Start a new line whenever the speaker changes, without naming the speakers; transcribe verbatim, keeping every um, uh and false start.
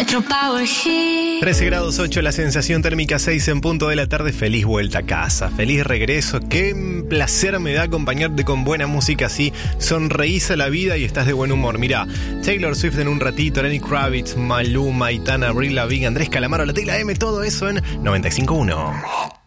trece grados ocho, la sensación térmica seis en punto de la tarde. Feliz vuelta a casa, feliz regreso. Qué placer me da acompañarte con buena música así. Sonreís a la vida y estás de buen humor. Mirá, Taylor Swift en un ratito, Lenny Kravitz, Maluma, Aitana, Avril Lavigne, Andrés Calamaro, la Tecla M, todo eso en noventa y cinco punto uno.